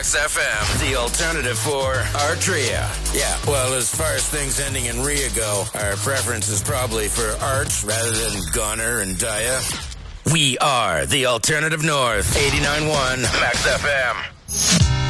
Max FM, the alternative for Artria. Yeah, well, as far as things ending in Rhea go, our preference is probably for Arch rather than Gunner and Daya. We are the Alternative North, 89.1 Max FM.